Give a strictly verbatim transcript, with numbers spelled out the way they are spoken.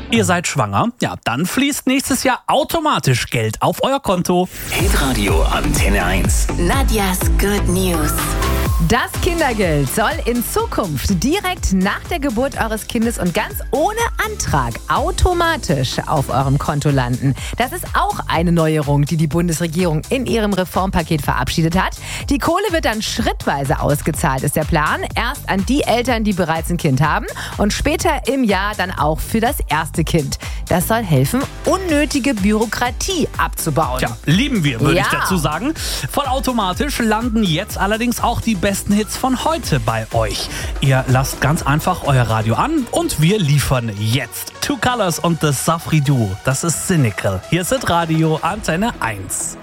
Ihr seid schwanger? Ja, dann fließt nächstes Jahr automatisch Geld auf euer Konto. Hitradio Antenne eins. Nadjas Good News. Das Kindergeld soll in Zukunft direkt nach der Geburt eures Kindes und ganz ohne Antrag automatisch auf eurem Konto landen. Das ist auch eine Neuerung, die die Bundesregierung in ihrem Reformpaket verabschiedet hat. Die Kohle wird dann schrittweise ausgezahlt, ist der Plan. Erst an die Eltern, die bereits ein Kind haben und später im Jahr dann auch für das erste Kind. Das soll helfen, unnötige Bürokratie abzubauen. Tja, lieben wir, würde Ja. ich dazu sagen. Vollautomatisch landen jetzt allerdings auch die besten Hits von heute bei euch. Ihr lasst ganz einfach euer Radio an und wir liefern jetzt Two Colors und The Safri Duo. Das ist Cynical. Hier ist Radio Antenne eins.